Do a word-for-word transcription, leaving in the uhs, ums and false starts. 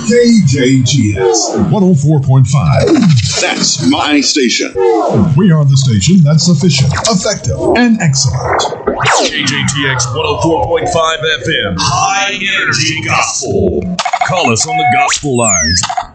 K J G S one oh four point five. That's my station. We are the station that's efficient, effective, and excellent. K J T X one oh four point five F M. High Energy Gospel. Call us on the gospel lines